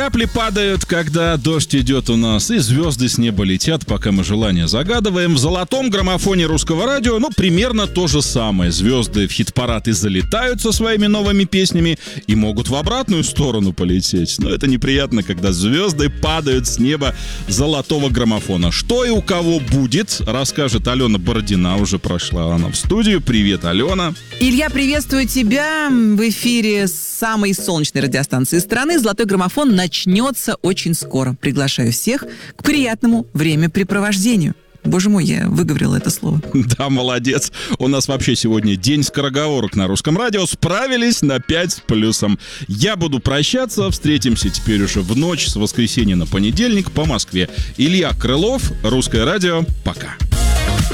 капли падают, когда дождь идет у нас, и звезды с неба летят, пока мы желания загадываем. В золотом граммофоне русского радио, примерно то же самое. Звезды в хит-парад и залетают со своими новыми песнями и могут в обратную сторону полететь. Но это неприятно, когда звезды падают с неба золотого граммофона. Что и у кого будет, расскажет Алена Бородина. Уже прошла она в студию. Привет, Алена. Илья, приветствую тебя в эфире самой солнечной радиостанции страны. Золотой граммофон начнется очень скоро. Приглашаю всех к приятному времяпрепровождению. Боже мой, я выговорила это слово. Да, молодец. У нас вообще сегодня день скороговорок на русском радио. Справились на 5 с плюсом. Я буду прощаться. Встретимся теперь уже в ночь с воскресенья на понедельник по Москве. Илья Крылов, Русское радио. Пока.